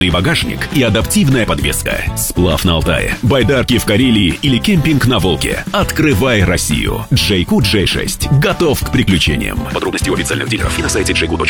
багажник и адаптивная подвеска. Сплав на Алтае, байдарки в Карелии или кемпинг на Волге. Открывай Россию. Джейку J6 готов к приключениям. Подробности у официальных дилеров и на сайте jayco.ru.